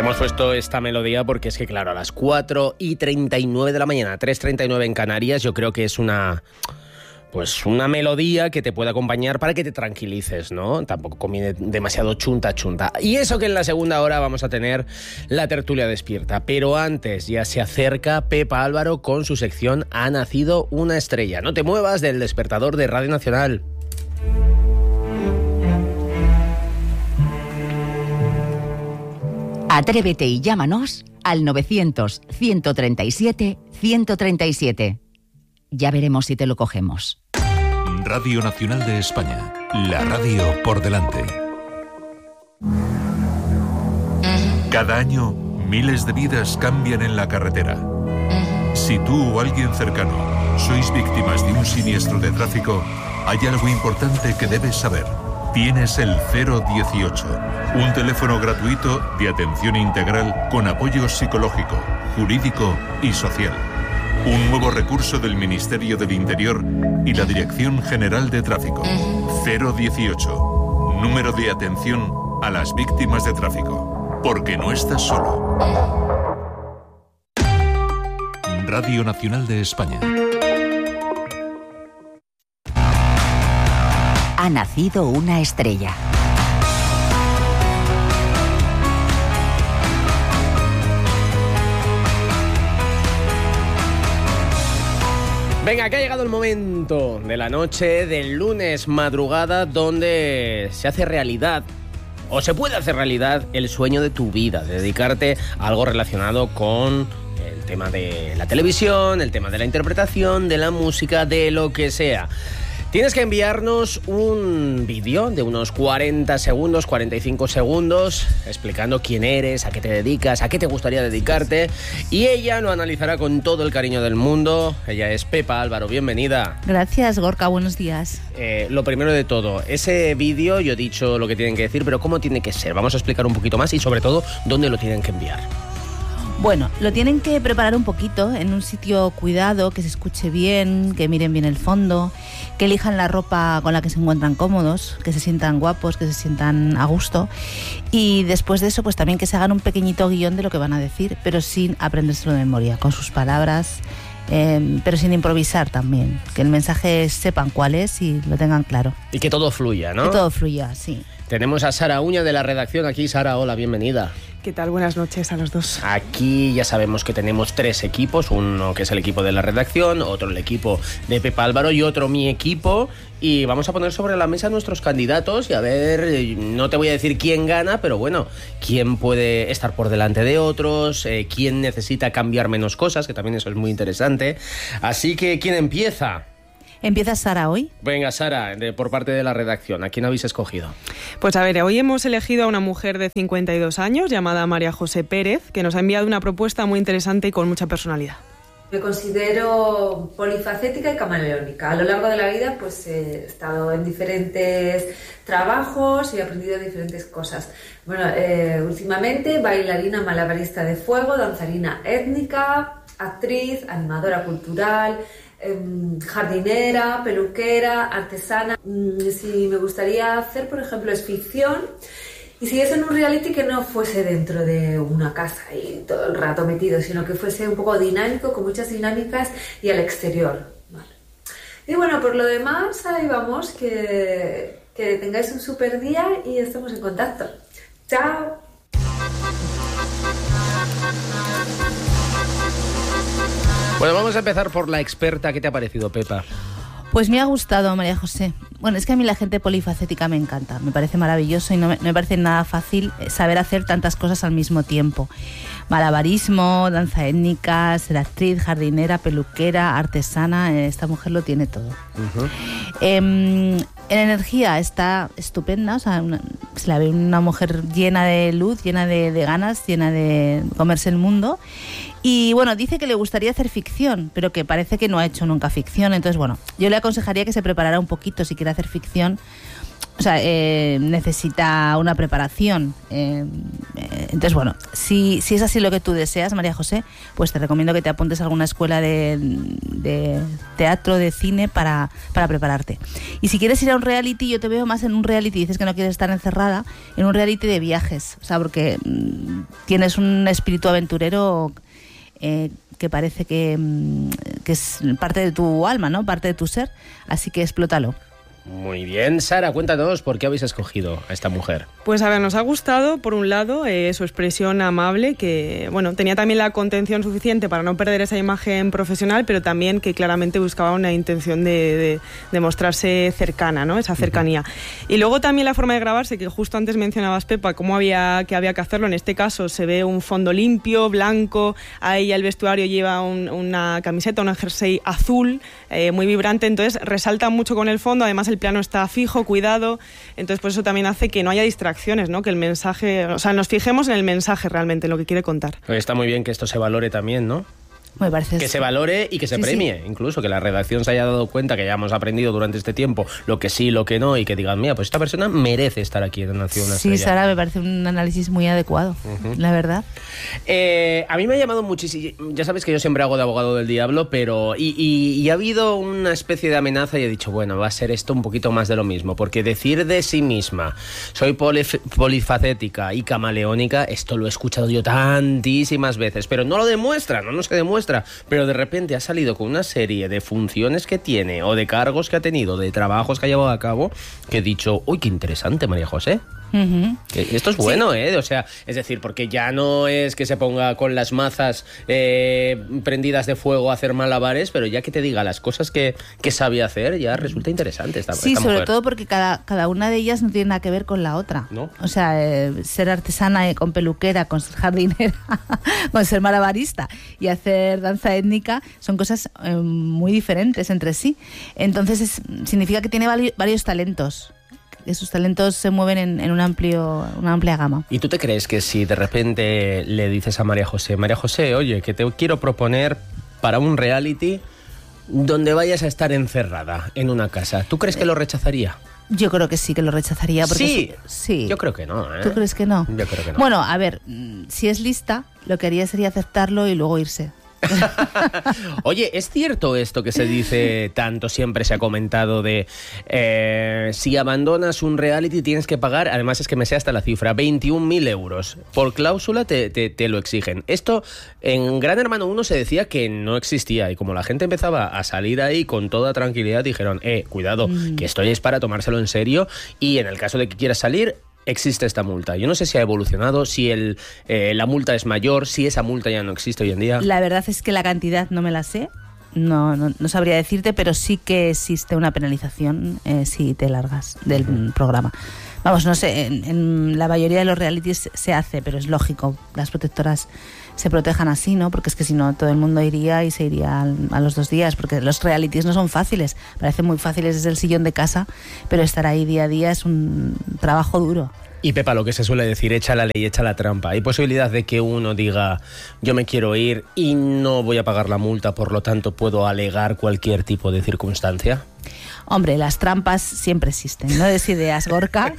Hemos puesto esta melodía porque es que, claro, a las 4:39 de la mañana, 3:39 en Canarias, yo creo que es una melodía que te puede acompañar para que te tranquilices, ¿no? Tampoco conviene demasiado chunta. Y eso que en la segunda hora vamos a tener la tertulia despierta. Pero antes ya se acerca Pepa Álvaro con su sección Ha nacido una estrella. No te muevas del despertador de Radio Nacional. Atrévete y llámanos al 900-137-137. Ya veremos si te lo cogemos. Radio Nacional de España, la radio por delante. Cada año, miles de vidas cambian en la carretera. Si tú o alguien cercano sois víctimas de un siniestro de tráfico, hay algo importante que debes saber. Tienes el 018, un teléfono gratuito de atención integral con apoyo psicológico, jurídico y social. Un nuevo recurso del Ministerio del Interior y la Dirección General de Tráfico. 018, número de atención a las víctimas de tráfico. Porque no estás solo. Radio Nacional de España. Ha nacido una estrella. Venga, que ha llegado el momento de la noche del lunes madrugada donde se hace realidad, o se puede hacer realidad, el sueño de tu vida, de dedicarte a algo relacionado con el tema de la televisión, el tema de la interpretación, de la música, de lo que sea. Tienes que enviarnos un vídeo de unos 40 segundos, 45 segundos, explicando quién eres, a qué te dedicas, a qué te gustaría dedicarte, y ella lo analizará con todo el cariño del mundo. Ella es Pepa Álvaro, bienvenida. Gracias, Gorka, buenos días. Lo primero de todo, ese vídeo, yo he dicho lo que tienen que decir, pero ¿cómo tiene que ser? Vamos a explicar un poquito más y sobre todo, ¿dónde lo tienen que enviar? Bueno, lo tienen que preparar un poquito en un sitio cuidado, que se escuche bien, que miren bien el fondo, que elijan la ropa con la que se encuentran cómodos, que se sientan guapos, que se sientan a gusto, y después de eso pues también que se hagan un pequeñito guión de lo que van a decir, pero sin aprendérselo de memoria, con sus palabras, pero sin improvisar también, que el mensaje sepan cuál es y lo tengan claro. Y que todo fluya, ¿no? Que todo fluya, sí. Tenemos a Sara Uña de la redacción aquí. Sara, hola, bienvenida. ¿Qué tal? Buenas noches a los dos. Aquí ya sabemos que tenemos 3 equipos, uno que es el equipo de la redacción, otro el equipo de Pepa Álvaro y otro mi equipo, y vamos a poner sobre la mesa nuestros candidatos y a ver, no te voy a decir quién gana, pero bueno, quién puede estar por delante de otros, quién necesita cambiar menos cosas, que también eso es muy interesante. Así que, ¿quién empieza? ¿Empieza Sara hoy? Venga, Sara, por parte de la redacción, ¿a quién habéis escogido? Pues a ver, hoy hemos elegido a una mujer de 52 años llamada María José Pérez, que nos ha enviado una propuesta muy interesante y con mucha personalidad. Me considero polifacética y camaleónica. A lo largo de la vida pues he estado en diferentes trabajos y he aprendido diferentes cosas. Bueno, últimamente bailarina malabarista de fuego, danzarina étnica, actriz, animadora cultural, jardinera, peluquera, artesana. Si me gustaría hacer, por ejemplo, es ficción, y si es en un reality que no fuese dentro de una casa y todo el rato metido, sino que fuese un poco dinámico, con muchas dinámicas y al exterior. Vale. Y bueno, por lo demás, ahí vamos, que tengáis un súper día y estamos en contacto. ¡Chao! Bueno, vamos a empezar por la experta. ¿Qué te ha parecido, Pepa? Pues me ha gustado, María José. Bueno, es que a mí la gente polifacética me encanta, me parece maravilloso y no me parece nada fácil saber hacer tantas cosas al mismo tiempo. Malabarismo, danza étnica, ser actriz, jardinera, peluquera, artesana, esta mujer lo tiene todo. Uh-huh. En energía está estupenda, o sea, se la ve una mujer llena de luz, llena de ganas, llena de comerse el mundo. Y bueno, dice que le gustaría hacer ficción, pero que parece que no ha hecho nunca ficción. Entonces, bueno, yo le aconsejaría que se preparara un poquito si quiere hacer ficción. O sea, necesita una preparación. Entonces, bueno, si es así lo que tú deseas, María José, pues te recomiendo que te apuntes a alguna escuela de teatro, de cine, para prepararte. Y si quieres ir a un reality, yo te veo más en un reality, dices que no quieres estar encerrada, en un reality de viajes. O sea, porque tienes un espíritu aventurero que parece que es parte de tu alma, ¿no? Parte de tu ser. Así que explótalo. Muy bien, Sara, cuéntanos por qué habéis escogido a esta mujer. Pues a ver, nos ha gustado, por un lado, su expresión amable, que bueno, tenía también la contención suficiente para no perder esa imagen profesional, pero también que claramente buscaba una intención de mostrarse cercana, ¿no? Esa cercanía. Y luego también la forma de grabarse, que justo antes mencionabas, Pepa, cómo había que hacerlo. En este caso se ve un fondo limpio, blanco, a ella el vestuario lleva una camiseta, una jersey azul, muy vibrante, entonces resalta mucho con el fondo, además el plano está fijo, cuidado, entonces pues eso también hace que no haya distracciones, ¿no? Que el mensaje, o sea, nos fijemos en el mensaje realmente, en lo que quiere contar. Está muy bien que esto se valore también, ¿no? Me parece que se valore y que se premie, incluso que la redacción se haya dado cuenta que ya hemos aprendido durante este tiempo lo que sí, lo que no, y que digan, mira, pues esta persona merece estar aquí en Nación Una Estrella. Sí, Sara, me parece un análisis muy adecuado, la verdad. A mí me ha llamado muchísimo, ya sabes que yo siempre hago de abogado del diablo, pero y ha habido una especie de amenaza y he dicho, bueno, va a ser esto un poquito más de lo mismo, porque decir de sí misma, soy polifacética y camaleónica, esto lo he escuchado yo tantísimas veces, pero no lo demuestra, no se demuestra, pero de repente ha salido con una serie de funciones que tiene, o de cargos que ha tenido, de trabajos que ha llevado a cabo, que he dicho, uy, qué interesante, María José. Esto es bueno, sí. O sea, es decir, porque ya no es que se ponga con las mazas prendidas de fuego a hacer malabares, pero ya que te diga las cosas que sabe hacer, ya resulta interesante esta Sí, esta sobre mujer. todo porque cada una de ellas no tiene nada que ver con la otra, ¿no? O sea, ser artesana con peluquera, con ser jardinera, con ser malabarista y hacer danza étnica son cosas muy diferentes entre sí. Entonces significa que tiene varios talentos. Que sus talentos se mueven en una amplia gama. ¿Y tú te crees que si de repente le dices a María José, oye, que te quiero proponer para un reality donde vayas a estar encerrada en una casa, ¿tú crees que lo rechazaría? Yo creo que sí que lo rechazaría. Porque sí. Yo creo que no, ¿eh? ¿Tú crees que no? Yo creo que no. Bueno, a ver, si es lista, lo que haría sería aceptarlo y luego irse. Oye, ¿es cierto esto que se dice tanto, siempre se ha comentado de si abandonas un reality tienes que pagar, además es que me sé hasta la cifra, 21.000 euros. Por cláusula te lo exigen. Esto en Gran Hermano 1 se decía que no existía y como la gente empezaba a salir ahí con toda tranquilidad dijeron, cuidado, que esto es para tomárselo en serio y en el caso de que quieras salir existe esta multa. Yo no sé si ha evolucionado, si la multa es mayor, si esa multa ya no existe hoy en día. La verdad es que la cantidad no me la sé. No sabría decirte, pero sí que existe una penalización si te largas del programa. Vamos, no sé, en la mayoría de los realities se hace, pero es lógico. Las protectoras se protejan así, ¿no? Porque es que si no, todo el mundo iría y se iría a los 2 días, porque los realities no son fáciles. Parecen muy fáciles desde el sillón de casa, pero estar ahí día a día es un trabajo duro. Y Pepa, lo que se suele decir, echa la ley, echa la trampa. ¿Hay posibilidad de que uno diga, yo me quiero ir y no voy a pagar la multa, por lo tanto puedo alegar cualquier tipo de circunstancia? Hombre, las trampas siempre existen, ¿no? Des ideas, Gorka.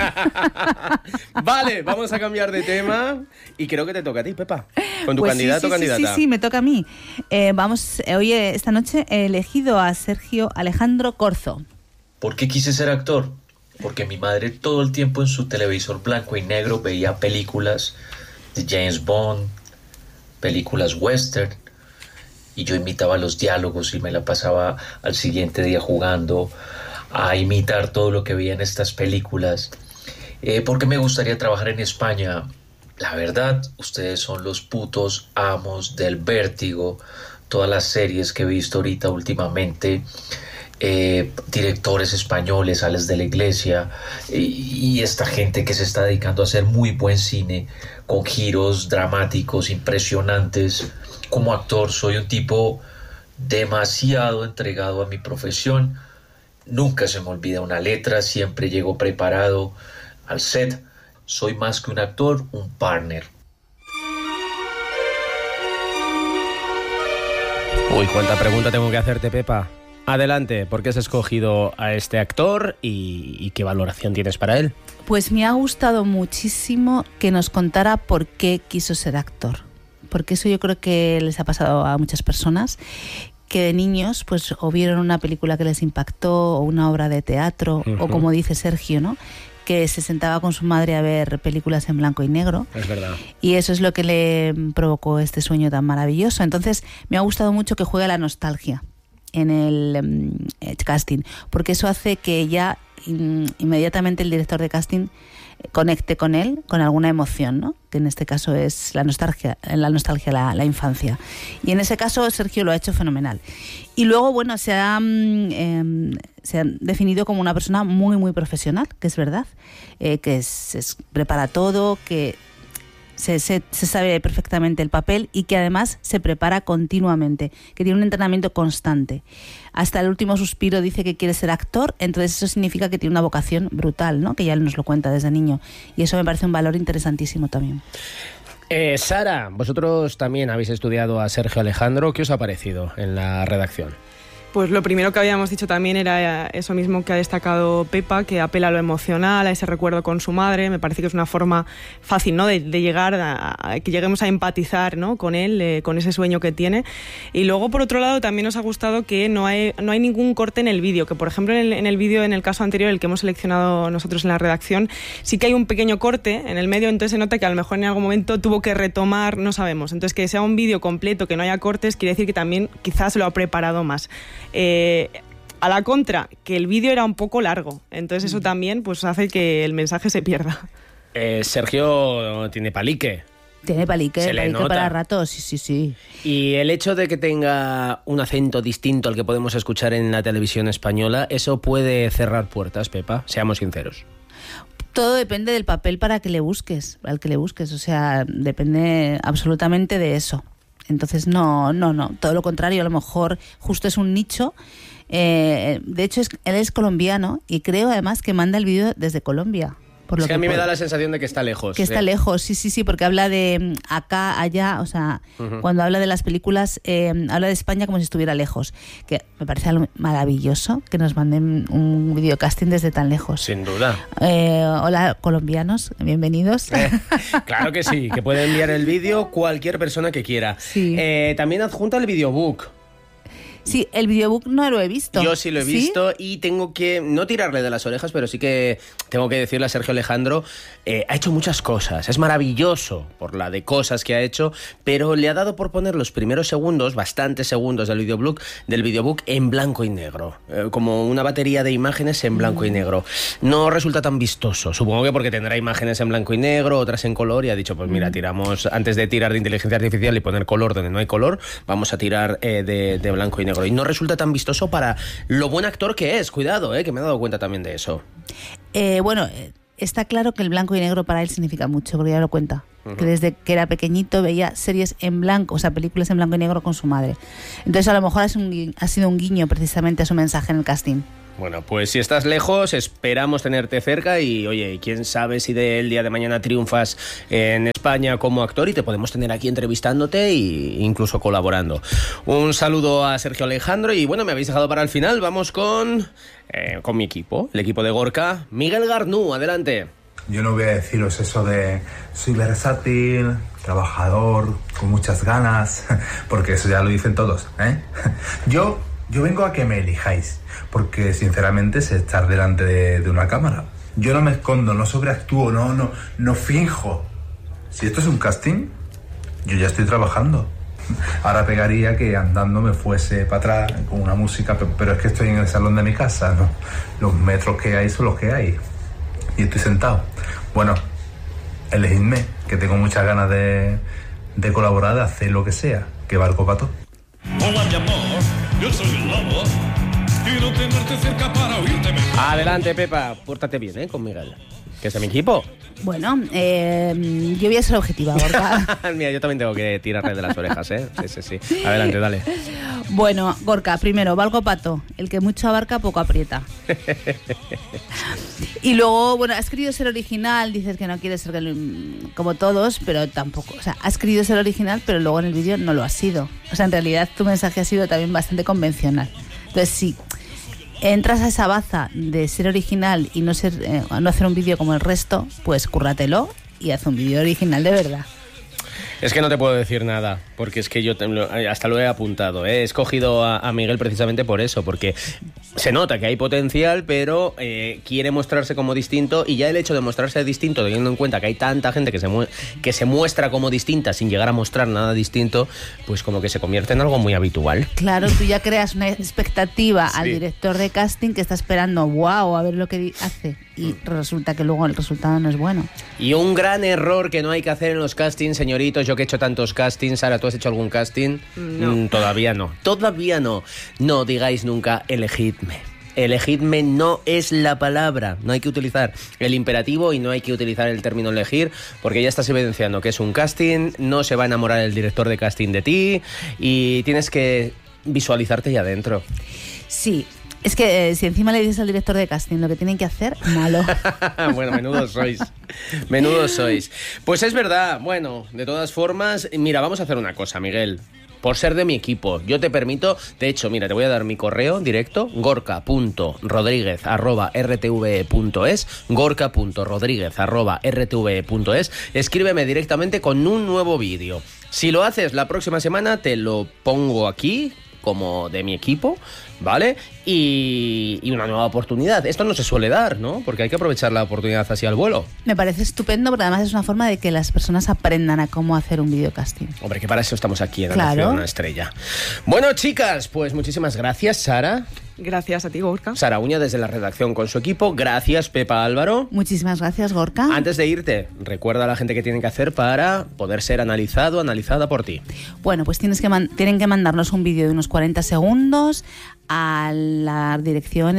Vale, vamos a cambiar de tema y creo que te toca a ti, Pepa, con tu pues candidato o candidata. Sí, me toca a mí. Hoy, esta noche, he elegido a Sergio Alejandro Corzo. ¿Por qué quise ser actor? Porque mi madre todo el tiempo en su televisor blanco y negro veía películas de James Bond, películas western, y yo imitaba los diálogos y me la pasaba al siguiente día jugando a imitar todo lo que veía en estas películas. Porque me gustaría trabajar en España. La verdad, ustedes son los putos amos del vértigo. Todas las series que he visto ahorita últimamente, directores españoles, Alex de la Iglesia, y esta gente que se está dedicando a hacer muy buen cine con giros dramáticos impresionantes. Como actor soy un tipo demasiado entregado a mi profesión. Nunca se me olvida una letra, siempre llego preparado al set. Soy más que un actor, un partner. Uy, cuánta pregunta tengo que hacerte, Pepa. Adelante, ¿por qué has escogido a este actor y qué valoración tienes para él? Pues me ha gustado muchísimo que nos contara por qué quiso ser actor. Porque eso yo creo que les ha pasado a muchas personas, que de niños pues o vieron una película que les impactó o una obra de teatro, o como dice Sergio, ¿no?, que se sentaba con su madre a ver películas en blanco y negro. Es verdad. Y eso es lo que le provocó este sueño tan maravilloso. Entonces me ha gustado mucho que juegue la nostalgia en el casting, porque eso hace que ya inmediatamente el director de casting conecte con él con alguna emoción, ¿no?, que en este caso es la nostalgia, la infancia. Y en ese caso Sergio lo ha hecho fenomenal. Y luego, bueno, se ha definido como una persona muy, muy profesional, que es verdad, que prepara todo, que se sabe perfectamente el papel y que además se prepara continuamente, que tiene un entrenamiento constante. Hasta el último suspiro dice que quiere ser actor, entonces eso significa que tiene una vocación brutal, ¿no?, que ya él nos lo cuenta desde niño. Y eso me parece un valor interesantísimo también. Sara, vosotros también habéis estudiado a Sergio Alejandro. ¿Qué os ha parecido en la redacción? Pues lo primero que habíamos dicho también era eso mismo que ha destacado Pepa, que apela a lo emocional, a ese recuerdo con su madre. Me parece que es una forma fácil, ¿no?, de llegar a que lleguemos a empatizar, ¿no?, con él, con ese sueño que tiene. Y luego, por otro lado, también nos ha gustado que no hay ningún corte en el vídeo, que por ejemplo en el vídeo, en el caso anterior, el que hemos seleccionado nosotros en la redacción, sí que hay un pequeño corte en el medio, entonces se nota que a lo mejor en algún momento tuvo que retomar, no sabemos. Entonces, que sea un vídeo completo, que no haya cortes, quiere decir que también quizás lo ha preparado más. A la contra, que el vídeo era un poco largo, entonces eso también pues hace que el mensaje se pierda. Sergio tiene palique. Tiene palique nota para rato, sí. Y el hecho de que tenga un acento distinto al que podemos escuchar en la televisión española, ¿eso puede cerrar puertas, Pepa? Seamos sinceros. Todo depende del papel al que le busques, o sea, depende absolutamente de eso. Entonces no, todo lo contrario, a lo mejor justo es un nicho. De hecho, él es colombiano y creo además que manda el vídeo desde Colombia. Por lo es que a mí me da la sensación de que está lejos. Que está lejos, sí, porque habla de acá, allá, o sea, cuando habla de las películas, habla de España como si estuviera lejos. Que me parece algo maravilloso que nos manden un videocasting desde tan lejos. Sin duda. Hola, colombianos, bienvenidos. Claro que sí, que puede enviar el vídeo cualquier persona que quiera. Sí. También adjunta el videobook. Sí, el videobook no lo he visto. Yo sí lo he visto y tengo que no tirarle de las orejas, pero sí que tengo que decirle a Sergio Alejandro, ha hecho muchas cosas, es maravilloso por la de cosas que ha hecho, pero le ha dado por poner los primeros segundos, bastantes segundos del videobook en blanco y negro, como una batería de imágenes en blanco y negro. No resulta tan vistoso, supongo que porque tendrá imágenes en blanco y negro, otras en color, y ha dicho, pues mira, tiramos, antes de tirar de inteligencia artificial y poner color donde no hay color, vamos a tirar de blanco y negro. Y no resulta tan vistoso para lo buen actor que es, cuidado, que me he dado cuenta también de eso. Está claro que el blanco y negro para él significa mucho, porque ya lo cuenta. Que desde que era pequeñito veía series en blanco, o sea, películas en blanco y negro con su madre. Entonces a lo mejor ha sido un guiño precisamente a su mensaje en el casting. Bueno, pues si estás lejos, esperamos tenerte cerca y, oye, quién sabe si del día de mañana triunfas en España como actor y te podemos tener aquí entrevistándote e incluso colaborando. Un saludo a Sergio Alejandro y, bueno, me habéis dejado para el final. Vamos con mi equipo, el equipo de Gorka. Miguel Garnú, adelante. Yo no voy a deciros eso de soy versátil, trabajador, con muchas ganas, porque eso ya lo dicen todos, ¿eh? Yo vengo a que me elijáis, porque sinceramente sé estar delante de una cámara. Yo no me escondo, no sobreactúo, no finjo. Si esto es un casting, yo ya estoy trabajando. Ahora pegaría que andando me fuese para atrás con una música, pero es que estoy en el salón de mi casa, ¿no? Los metros que hay son los que hay. Y estoy sentado. Bueno, elegidme, que tengo muchas ganas de colaborar, de hacer lo que sea, que valgo para todo. Hola, mi amor, yo soy el lobo. Quiero tenerte cerca para oírte mejor. Adelante, Pepa, pórtate bien, con Miguel, que es de mi equipo. Bueno, yo voy a ser objetiva, Gorka. Mira, yo también tengo que tirarle de las orejas, Sí. Adelante, dale. Bueno, Gorka, primero, valgo pato. El que mucho abarca, poco aprieta. Y luego, bueno, has querido ser original, dices que no quieres ser como todos, pero tampoco. O sea, has querido ser original, pero luego en el vídeo no lo has sido. O sea, en realidad tu mensaje ha sido también bastante convencional. Entonces, si entras a esa baza de ser original y no hacer un vídeo como el resto, pues cúrratelo y haz un vídeo original de verdad. Es que no te puedo decir nada, porque es que yo hasta lo he apuntado. He escogido a Miguel precisamente por eso, porque se nota que hay potencial, pero quiere mostrarse como distinto, y ya el hecho de mostrarse distinto, teniendo en cuenta que hay tanta gente que se muestra como distinta sin llegar a mostrar nada distinto, pues como que se convierte en algo muy habitual. Claro, tú ya creas una expectativa Sí. al director de casting que está esperando, wow, a ver lo que hace, y resulta que luego el resultado no es bueno. Y un gran error que no hay que hacer en los castings, señoritos, yo que he hecho tantos castings. Sara, ¿tú has hecho algún casting? No. Todavía no. Todavía no. No digáis nunca elegidme. Elegidme no es la palabra. No hay que utilizar el imperativo y no hay que utilizar el término elegir, porque ya estás evidenciando que es un casting, no se va a enamorar el director de casting de ti y tienes que visualizarte ya adentro. Sí. Es que si encima le dices al director de casting lo que tienen que hacer, malo. Bueno, menudos sois. Menudos sois. Pues es verdad. Bueno, de todas formas, mira, vamos a hacer una cosa, Miguel. Por ser de mi equipo, yo te permito, de hecho, mira, te voy a dar mi correo directo, gorka.rodriguez@rtve.es, gorka.rodriguez@rtve.es. Escríbeme directamente con un nuevo vídeo. Si lo haces la próxima semana, te lo pongo aquí como de mi equipo, ¿vale? Y una nueva oportunidad. Esto no se suele dar, ¿no? Porque hay que aprovechar la oportunidad así al vuelo. Me parece estupendo, porque además es una forma de que las personas aprendan a cómo hacer un videocasting. Hombre, que para eso estamos aquí en Claro. Nación Una Estrella. Bueno, chicas, pues muchísimas gracias, Sara. Gracias a ti, Gorka. Sara Uña desde la redacción con su equipo. Gracias, Pepa Álvaro. Muchísimas gracias, Gorka. Antes de irte, recuerda a la gente que tienen que hacer para poder ser analizada por ti. Bueno, pues tienen que mandarnos un vídeo de unos 40 segundos a la dirección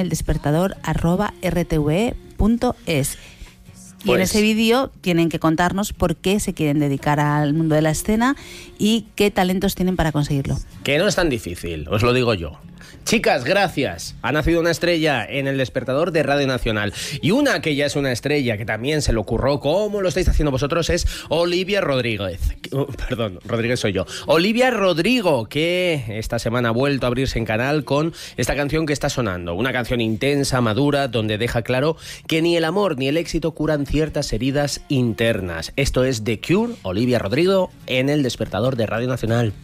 eldespertador@rtve.es. Y en Pues- ese vídeo tienen que contarnos por qué se quieren dedicar al mundo de la escena y qué talentos tienen para conseguirlo. Que no es tan difícil, os lo digo yo. Chicas, gracias. Ha nacido una estrella en El Despertador de Radio Nacional. Y una que ya es una estrella, que también se le ocurrió, como lo estáis haciendo vosotros, es Olivia Rodríguez. Perdón, Rodríguez soy yo. Olivia Rodrigo, que esta semana ha vuelto a abrirse en canal con esta canción que está sonando. Una canción intensa, madura, donde deja claro que ni el amor ni el éxito curan ciertas heridas internas. Esto es The Cure, Olivia Rodrigo, en El Despertador de Radio Nacional.